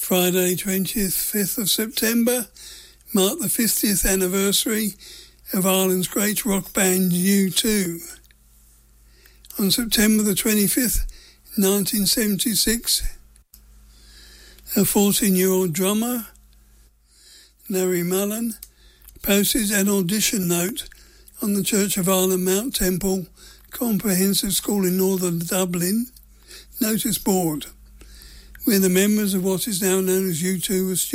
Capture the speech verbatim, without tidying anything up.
Friday, twentieth of September, marked the fiftieth anniversary of Ireland's great rock band U two. On September the twenty-fifth, nineteen seventy-six, a fourteen-year-old drummer, Larry Mullen, posted an audition note on the Church of Ireland Mount Temple Comprehensive School in northern Dublin notice board, where the members of what is now known as U two were